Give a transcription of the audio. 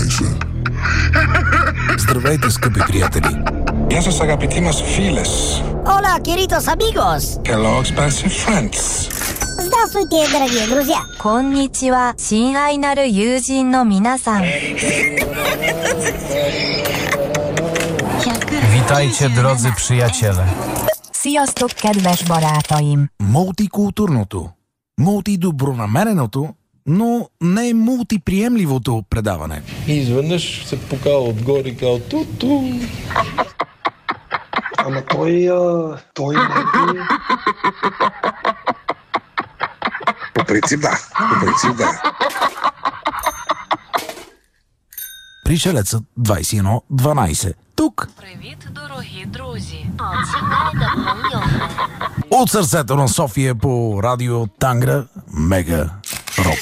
12. Здравейте, скъпи приятели! Γεια σας αγαπητοί μας φίλες. Hola, queridos amigos! Hello, expensive friends. Здравствуйте, дорогие друзья! こんにちは、親愛なる友人の皆さん。 Witajcie, drodzy przyjaciele. Sziasztok, kedves barátaim! Мултикултурното, мултидобронамереното, но не мултиприемливото предаване. И изведнъж се покава отгоре и казва ту-ту. Ама той не е... По принцип да. Пришелецът 2112. Тук. Привіт, дорогі друзі. От сърцето на София по радио Тангра Мега Рок.